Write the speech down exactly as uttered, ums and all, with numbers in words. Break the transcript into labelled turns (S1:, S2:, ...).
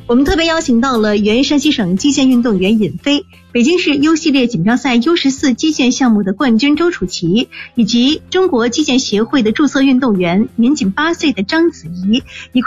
S1: 我们特别邀请到了原山西省击剑运动员尹飞、北京市 U 系列锦标赛 U 十四 击剑项目的冠军周楚琪，以及中国击剑协会的注册运动员，年仅八岁的章子怡，一块